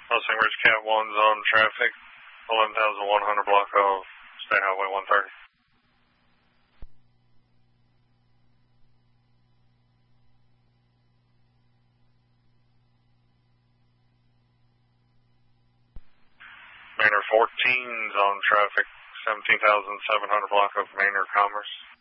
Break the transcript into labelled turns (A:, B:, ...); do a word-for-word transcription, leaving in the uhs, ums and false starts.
A: Mustang Ridge Cat one's on traffic, eleven thousand one hundred block of State Highway one thirty. Manor fourteen's on traffic, seventeen thousand seven hundred block of Manor Commerce.